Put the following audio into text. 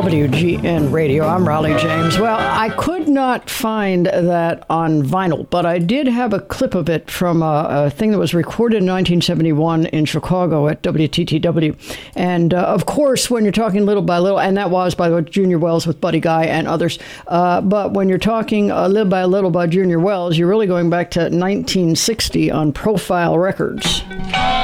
WGN Radio. I'm Raleigh James. Well, I could not find that on vinyl, but I did have a clip of it from a thing that was recorded in 1971 in Chicago at WTTW. And, of course, when you're talking Little by Little, and that was, by the way, Junior Wells with Buddy Guy and others, but when you're talking Little by Little by Junior Wells, you're really going back to 1960 on Profile Records.